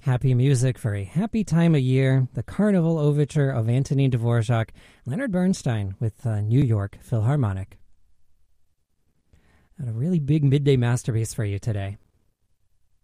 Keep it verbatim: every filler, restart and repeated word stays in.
Happy music for a happy time of year, the Carnival Overture of Antonin Dvorak, Leonard Bernstein with uh, New York Philharmonic. Got a really big midday masterpiece for you today.